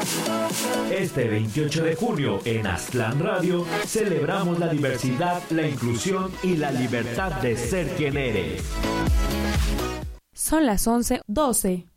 Este 28 de junio en Aztlán Radio celebramos la diversidad, la inclusión y la libertad de ser quien eres. Son las 11:12.